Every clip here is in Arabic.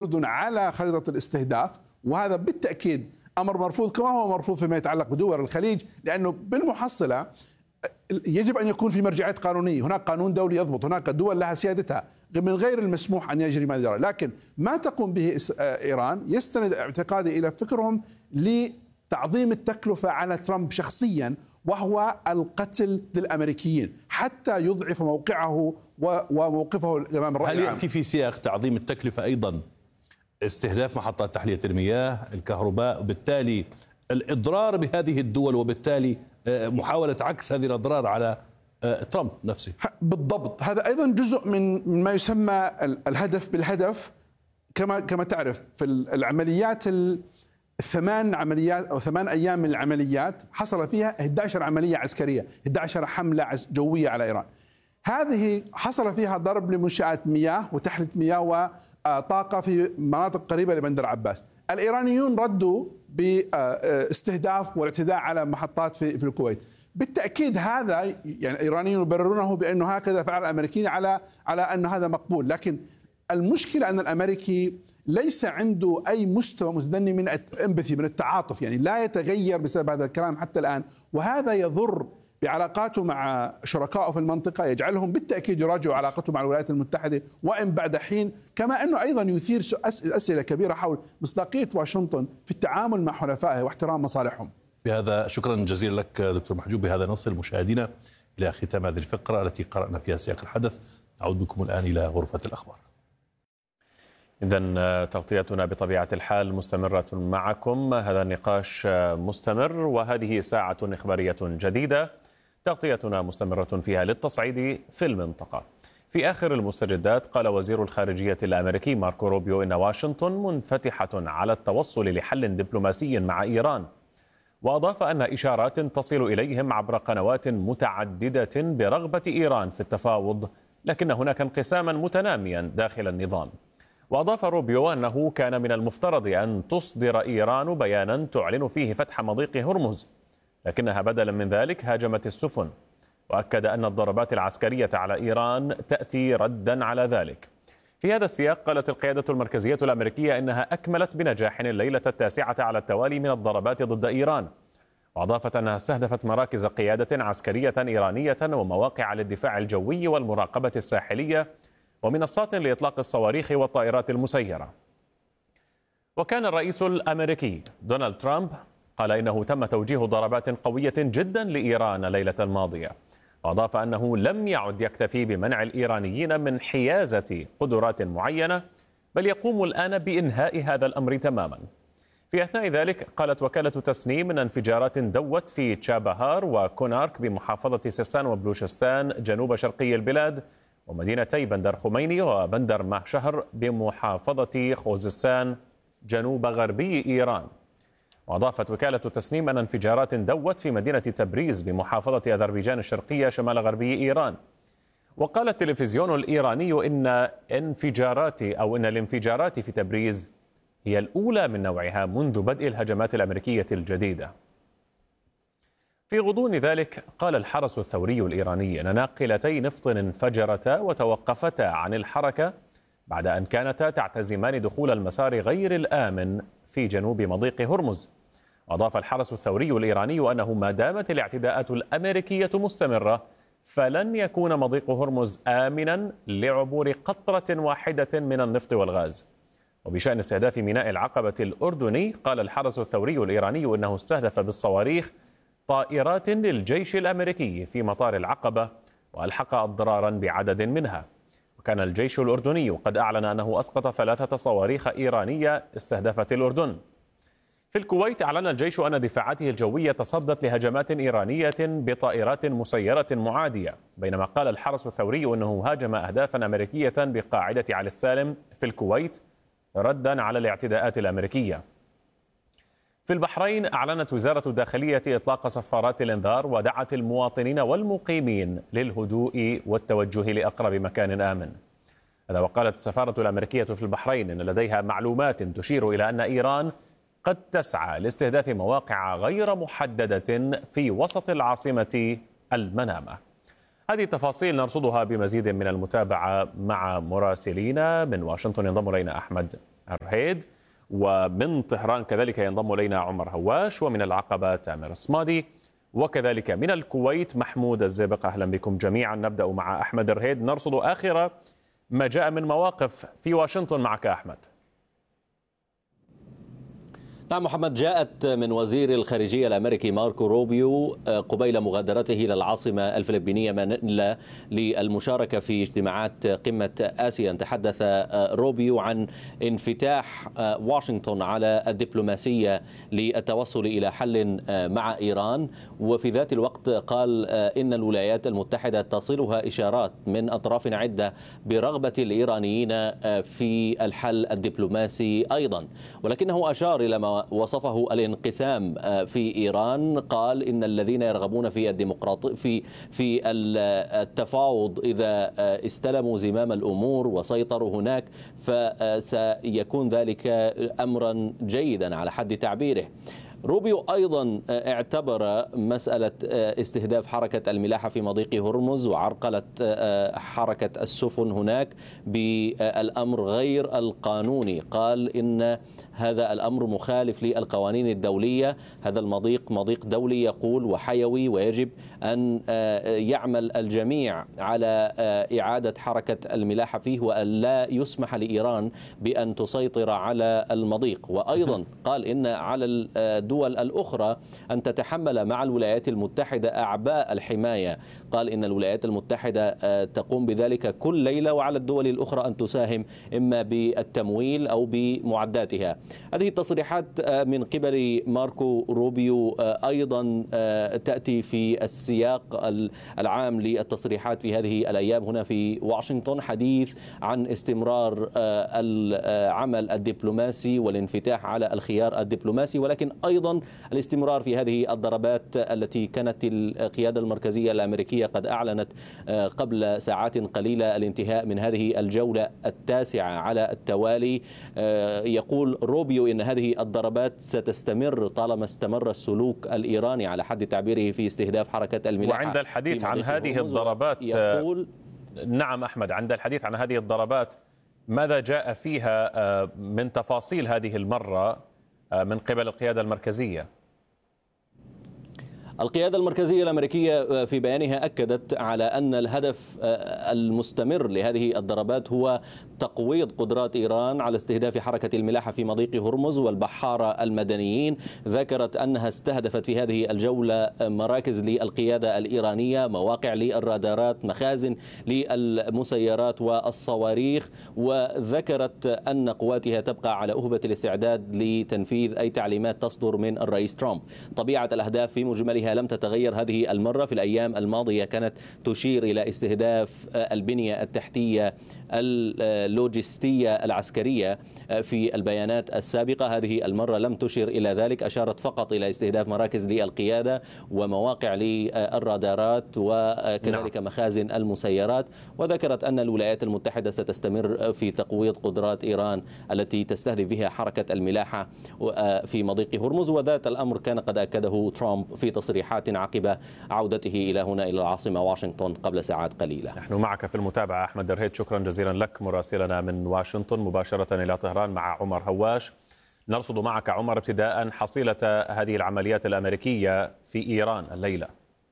الأردن على خريطة الاستهداف، وهذا بالتأكيد أمر مرفوض كما هو مرفوض فيما يتعلق بدول الخليج، لأنه بالمحصلة يجب أن يكون في مرجعيات قانونية، هناك قانون دولي يضبط، هناك دول لها سيادتها، من غير المسموح أن يجري ما يجري. لكن ما تقوم به إيران يستند اعتقادي إلى فكرهم لتعظيم التكلفة على ترامب شخصيا، وهو القتل للأمريكيين حتى يضعف موقعه وموقفه أمام الرأي العام. هل يأتي في سياق تعظيم التكلفة أيضا استهداف محطات تحلية المياه، الكهرباء، وبالتالي الإضرار بهذه الدول، وبالتالي محاولة عكس هذه الأضرار على ترامب نفسه؟ بالضبط، هذا أيضا جزء من ما يسمى الهدف بالهدف. كما تعرف في العمليات الثمان عمليات أو 8 أيام من العمليات حصل فيها 11 عملية عسكرية، 11 حملة جوية على إيران. هذه حصل فيها ضرب لمنشآت مياه وتحلية مياه وطاقة في مناطق قريبة لبندر عباس. الإيرانيون ردوا باستهداف والاعتداء على محطات في الكويت. بالتأكيد هذا يعني الإيرانيون يبررونه بأنه هكذا فعل الأمريكيين على أن هذا مقبول، لكن المشكلة أن الأمريكي ليس عنده أي مستوى متدني من الامباثي، من التعاطف، يعني لا يتغير بسبب هذا الكلام حتى الآن، وهذا يضر بعلاقاته مع شركائه في المنطقة، يجعلهم بالتأكيد يراجعوا علاقته مع الولايات المتحدة وإن بعد حين، كما أنه أيضا يثير أسئلة كبيرة حول مصداقية واشنطن في التعامل مع حلفائه واحترام مصالحهم. بهذا شكرا جزيلا لك دكتور محجوب. بهذا نصل مشاهدينا إلى ختام هذه الفقرة التي قرأنا فيها سياق الحدث. نعود بكم الآن إلى غرفة الأخبار. إذن تغطيتنا بطبيعة الحال مستمرة معكم، هذا النقاش مستمر وهذه ساعة إخبارية جديدة تغطيتنا مستمرة فيها للتصعيد في المنطقة. في آخر المستجدات قال وزير الخارجية الأمريكي ماركو روبيو إن واشنطن منفتحة على التوصل لحل دبلوماسي مع إيران، وأضاف أن إشارات تصل إليهم عبر قنوات متعددة برغبة إيران في التفاوض، لكن هناك انقساما متناميا داخل النظام. وأضاف روبيو أنه كان من المفترض أن تصدر إيران بيانا تعلن فيه فتح مضيق هرمز، لكنها بدلا من ذلك هاجمت السفن، وأكد أن الضربات العسكرية على إيران تأتي ردا على ذلك. في هذا السياق قالت القيادة المركزية الأمريكية إنها أكملت بنجاح الليلة 9 على التوالي من الضربات ضد إيران، وأضافت أنها استهدفت مراكز قيادة عسكرية إيرانية ومواقع للدفاع الجوي والمراقبة الساحلية ومنصات لإطلاق الصواريخ والطائرات المسيرة. وكان الرئيس الأمريكي دونالد ترامب قال إنه تم توجيه ضربات قوية جدا لإيران الليلة الماضية، وأضاف أنه لم يعد يكتفي بمنع الإيرانيين من حيازة قدرات معينة، بل يقوم الآن بإنهاء هذا الأمر تماما. في أثناء ذلك قالت وكالة تسنيم أن انفجارات دوت في تشابهار وكونارك بمحافظة سيستان وبلوشستان جنوب شرقي البلاد، ومدينتي بندر خميني وبندر ماشهر بمحافظة خوزستان جنوب غربي إيران. وأضافت وكالة تسنيم أن انفجارات دوت في مدينة تبريز بمحافظة أذربيجان الشرقية شمال غربي إيران. وقال التلفزيون الإيراني إن الانفجارات في تبريز هي الأولى من نوعها منذ بدء الهجمات الأمريكية الجديدة. في غضون ذلك قال الحرس الثوري الإيراني أن ناقلتي نفط انفجرتا وتوقفتا عن الحركة بعد أن كانتا تعتزمان دخول المسار غير الآمن في جنوب مضيق هرمز. أضاف الحرس الثوري الإيراني أنه ما دامت الاعتداءات الأمريكية مستمرة فلن يكون مضيق هرمز آمنا لعبور قطرة واحدة من النفط والغاز. وبشأن استهداف ميناء العقبة الأردني قال الحرس الثوري الإيراني أنه استهدف بالصواريخ طائرات للجيش الأمريكي في مطار العقبة وألحق أضرارا بعدد منها. وكان الجيش الأردني قد أعلن أنه أسقط 3 صواريخ إيرانية استهدفت الأردن. في الكويت أعلن الجيش أن دفاعاته الجوية تصدت لهجمات إيرانية بطائرات مسيرة معادية، بينما قال الحرس الثوري أنه هاجم أهدافا أمريكية بقاعدة علي السالم في الكويت ردا على الاعتداءات الأمريكية. في البحرين أعلنت وزارة الداخلية إطلاق صفارات الإنذار ودعت المواطنين والمقيمين للهدوء والتوجه لأقرب مكان آمن. هذا وقالت السفارة الأمريكية في البحرين أن لديها معلومات تشير إلى أن إيران قد تسعى لاستهداف مواقع غير محددة في وسط العاصمة المنامة. هذه التفاصيل نرصدها بمزيد من المتابعة مع مراسلينا من واشنطن. ينضم إلينا أحمد الرهيد. ومن طهران كذلك ينضم إلينا عمر هواش، ومن العقبة تامر الصمادي، وكذلك من الكويت محمود الزيبق. أهلا بكم جميعا. نبدأ مع أحمد الرهيد، نرصد آخر ما جاء من مواقف في واشنطن. معك أحمد. نعم محمد، جاءت من وزير الخارجية الأمريكي ماركو روبيو قبيل مغادرته إلى العاصمة الفلبينية مانيلا للمشاركة في اجتماعات قمة آسيا. تحدث روبيو عن انفتاح واشنطن على الدبلوماسية للتوصل إلى حل مع إيران، وفي ذات الوقت قال إن الولايات المتحدة تصلها إشارات من أطراف عدة برغبة الإيرانيين في الحل الدبلوماسي أيضا، ولكنه أشار إلى ما وصفه الانقسام في إيران. قال إن الذين يرغبون في في التفاوض إذا استلموا زمام الأمور وسيطروا هناك فسيكون ذلك أمرا جيدا على حد تعبيره. روبيو أيضا اعتبر مسألة استهداف حركة الملاحة في مضيق هرمز وعرقلة حركة السفن هناك بالأمر غير القانوني. قال إن هذا الأمر مخالف للقوانين الدولية، هذا المضيق مضيق دولي يقول وحيوي، ويجب أن يعمل الجميع على إعادة حركة الملاحة فيه وأن لا يسمح لإيران بأن تسيطر على المضيق. وأيضا قال إن على الدول الأخرى أن تتحمل مع الولايات المتحدة أعباء الحماية. قال إن الولايات المتحدة تقوم بذلك كل ليلة، وعلى الدول الأخرى أن تساهم إما بالتمويل أو بمعداتها. هذه التصريحات من قبل ماركو روبيو أيضا تأتي في السياق العام للتصريحات في هذه الأيام هنا في واشنطن، حديث عن استمرار العمل الدبلوماسي والانفتاح على الخيار الدبلوماسي، ولكن أيضا الاستمرار في هذه الضربات التي كانت القيادة المركزية الأمريكية قد أعلنت قبل ساعات قليلة الانتهاء من هذه الجولة التاسعة على التوالي. يقول روبيو إن هذه الضربات ستستمر طالما استمر السلوك الإيراني على حد تعبيره في استهداف حركة الملاحة. وعند الحديث عن هذه الضربات يقول نعم أحمد، عند الحديث عن هذه الضربات ماذا جاء فيها من تفاصيل هذه المرة من قبل القيادة المركزية؟ القيادة المركزية الأمريكية في بيانها أكدت على أن الهدف المستمر لهذه الضربات هو تقويض قدرات إيران على استهداف حركة الملاحة في مضيق هرمز والبحارة المدنيين. ذكرت أنها استهدفت في هذه الجولة مراكز للقيادة الإيرانية، مواقع للرادارات، مخازن للمسيرات والصواريخ، وذكرت أن قواتها تبقى على أهبة الاستعداد لتنفيذ أي تعليمات تصدر من الرئيس ترامب. طبيعة الأهداف في مجملها لم تتغير هذه المرة. في الأيام الماضية كانت تشير إلى استهداف البنية التحتية اللوجستية العسكرية في البيانات السابقة. هذه المرة لم تشر إلى ذلك، أشارت فقط إلى استهداف مراكز للقيادة ومواقع للرادارات وكذلك مخازن المسيرات. وذكرت أن الولايات المتحدة ستستمر في تقويض قدرات إيران التي تستهدف بها حركة الملاحة في مضيق هرمز، وذات الأمر كان قد أكده ترامب في تصريحات عقب عودته إلى هنا إلى العاصمة واشنطن قبل ساعات قليلة. نحن معك في المتابعة أحمد الرهيد، شكرا جزيلا لك مراسلنا من واشنطن مباشرة إلى طهران مع عمر هواش. نرصد معك عمر ابتداء حصيلة هذه العمليات الأمريكية في إيران الليلة.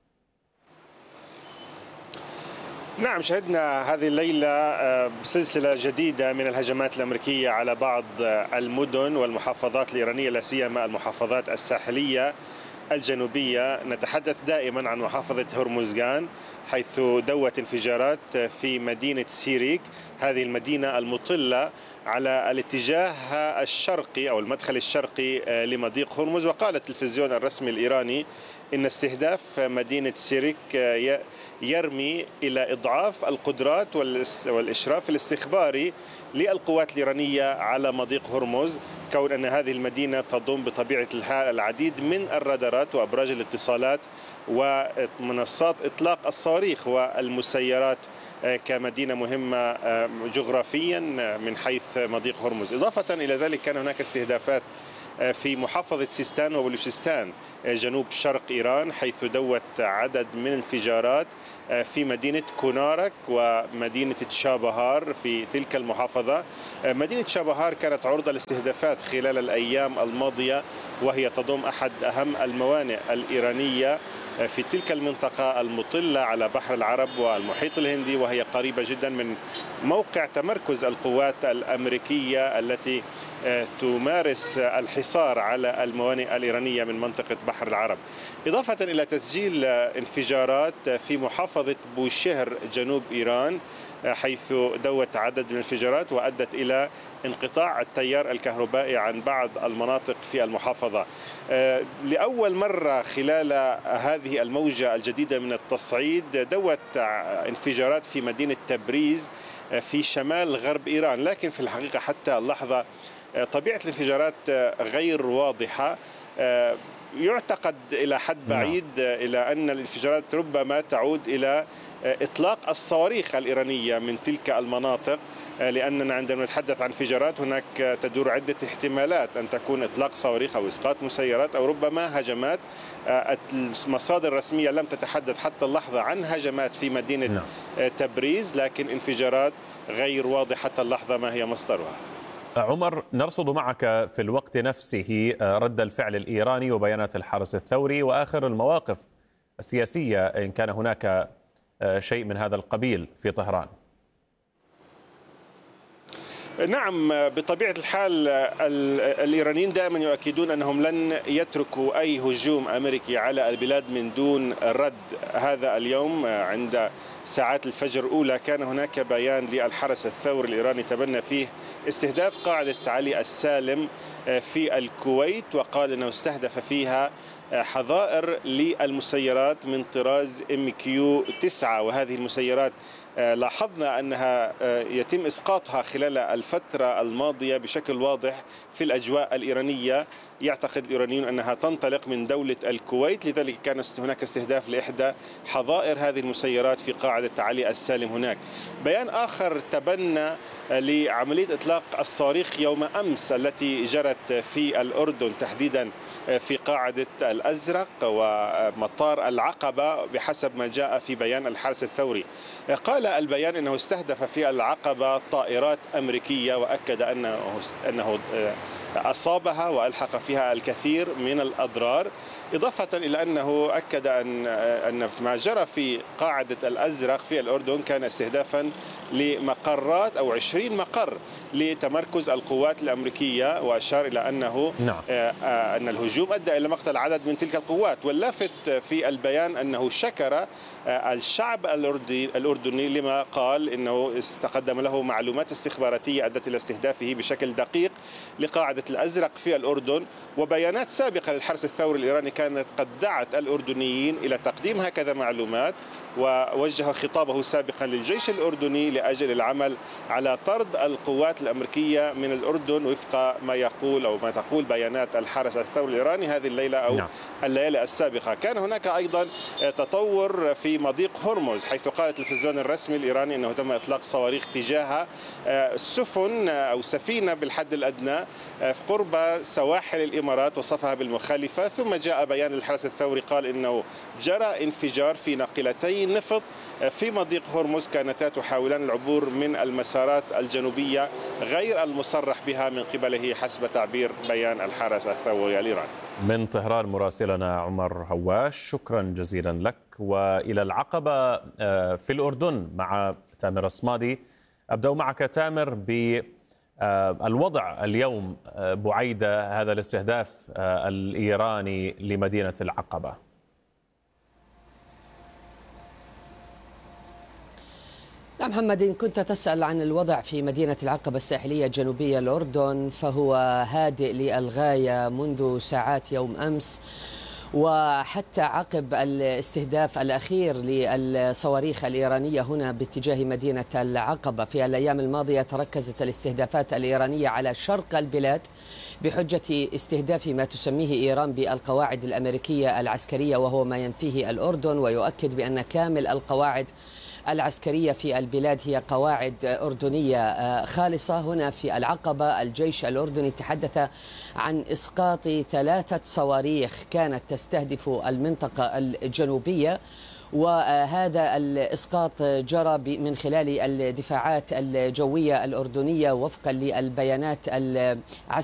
نعم، شهدنا هذه الليلة سلسلة جديدة من الهجمات الأمريكية على بعض المدن والمحافظات الإيرانية، لا سيما المحافظات الساحلية الجنوبية. نتحدث دائما عن محافظة هرمزغان حيث دوت انفجارات في مدينة سيريك، هذه المدينة المطلة على الاتجاه الشرقي أو المدخل الشرقي لمضيق هرمز. وقال التلفزيون الرسمي الإيراني إن استهداف مدينة سيريك يرمي إلى إضعاف القدرات والإشراف الاستخباري للقوات الإيرانية على مضيق هرمز، كون أن هذه المدينة تضم بطبيعة الحال العديد من الرادارات وأبراج الاتصالات ومنصات إطلاق الصواريخ والمسيرات كمدينة مهمة جغرافيا من حيث مضيق هرمز. إضافة إلى ذلك كان هناك استهدافات في محافظة سيستان وبلوشستان جنوب شرق إيران، حيث دوت عدد من الانفجارات في مدينة كونارك ومدينة تشابهار في تلك المحافظة. مدينة تشابهار كانت عرضة لاستهدافات خلال الأيام الماضية، وهي تضم أحد أهم الموانئ الإيرانية في تلك المنطقة المطلة على بحر العرب والمحيط الهندي، وهي قريبة جدا من موقع تمركز القوات الأمريكية التي تمارس الحصار على الموانئ الإيرانية من منطقة بحر العرب، إضافة إلى تسجيل انفجارات في محافظة بوشهر جنوب إيران، حيث دوت عدد من الانفجارات وأدت إلى انقطاع التيار الكهربائي عن بعض المناطق في المحافظة. لأول مرة خلال هذه الموجة الجديدة من التصعيد دوت انفجارات في مدينة تبريز في شمال غرب إيران، لكن في الحقيقة حتى اللحظة طبيعة الانفجارات غير واضحة. يعتقد إلى حد بعيد إلى أن الانفجارات ربما تعود إلى إطلاق الصواريخ الإيرانية من تلك المناطق، لأننا عندما نتحدث عن انفجارات هناك تدور عدة احتمالات، أن تكون إطلاق صواريخ أو إسقاط مسيرات أو ربما هجمات. المصادر الرسمية لم تتحدث حتى اللحظة عن هجمات في مدينة تبريز، لكن انفجارات غير واضحة حتى اللحظة ما هي مصدرها. عمر، نرصد معك في الوقت نفسه رد الفعل الإيراني وبيانات الحرس الثوري وآخر المواقف السياسية، إن كان هناك شيء من هذا القبيل في طهران. نعم، بطبيعة الحال الإيرانيين دائما يؤكدون أنهم لن يتركوا أي هجوم أمريكي على البلاد من دون رد. هذا اليوم عند ساعات الفجر الأولى كان هناك بيان للحرس الثوري الإيراني تبنى فيه استهداف قاعدة علي السالم في الكويت، وقال أنه استهدف فيها حظائر للمسيرات من طراز MQ-9، وهذه المسيرات لاحظنا أنها يتم إسقاطها خلال الفترة الماضية بشكل واضح في الأجواء الإيرانية. يعتقد الإيرانيون أنها تنطلق من دولة الكويت، لذلك كان هناك استهداف لإحدى حظائر هذه المسيرات في قاعدة علي السالم هناك. بيان آخر تبنى لعملية إطلاق الصواريخ يوم أمس التي جرت في الأردن، تحديدا في قاعدة الأزرق ومطار العقبة بحسب ما جاء في بيان الحرس الثوري. قال البيان أنه استهدف في العقبة طائرات أمريكية، وأكد أنه أصابها وألحق فيها الكثير من الأضرار، إضافة إلى أنه أكد أن ما جرى في قاعدة الأزرق في الأردن كان استهدافا لمقرات أو 20 مقر لتمركز القوات الأمريكية، وأشار إلى أن الهجوم أدى إلى مقتل عدد من تلك القوات. واللافت في البيان أنه شكر الشعب الأردني لما قال إنه استقدم له معلومات استخباراتية أدت إلى استهدافه بشكل دقيق لقاعدة الأزرق في الأردن. وبيانات سابقة للحرس الثوري الإيراني كانت قد دعت الأردنيين إلى تقديم هكذا معلومات، ووجه خطابه سابقا للجيش الأردني لأجل العمل على طرد القوات الأمريكية من الأردن وفق ما يقول أو ما تقول بيانات الحرس الثوري الإيراني هذه الليلة أو الليالي السابقة. كان هناك أيضا تطور في مضيق هرمز، حيث قال التلفزيون الرسمي الإيراني أنه تم إطلاق صواريخ تجاه سفن أو سفينة بالحد الأدنى قرب سواحل الإمارات، وصفها بالمخالفة. ثم جاء بيان الحرس الثوري قال إنه جرى انفجار في ناقلتي نفط في مضيق هرمز كانتا تحاولان العبور من المسارات الجنوبية غير المصرح بها من قبله حسب تعبير بيان الحرس الثوري الإيراني. من طهران مراسلنا عمر هواش، شكرا جزيلا لك. وإلى العقبة في الأردن مع تامر الصمادي. أبدأ معك تامر بالوضع اليوم بعيدة هذا الاستهداف الإيراني لمدينة العقبة. نعم محمد، إن كنت تسأل عن الوضع في مدينة العقبة الساحلية الجنوبية الأردن فهو هادئ للغاية منذ ساعات يوم أمس، وحتى عقب الاستهداف الأخير للصواريخ الإيرانية هنا باتجاه مدينة العقبة. في الأيام الماضية تركزت الاستهدافات الإيرانية على شرق البلاد بحجة استهداف ما تسميه إيران بالقواعد الأمريكية العسكرية، وهو ما ينفيه الأردن، ويؤكد بأن كامل القواعد العسكرية في البلاد هي قواعد أردنية خالصة. هنا في العقبة الجيش الأردني تحدث عن إسقاط 3 صواريخ كانت تستهدف المنطقة الجنوبية، وهذا الإسقاط جرى من خلال الدفاعات الجوية الأردنية وفقا للبيانات العسكرية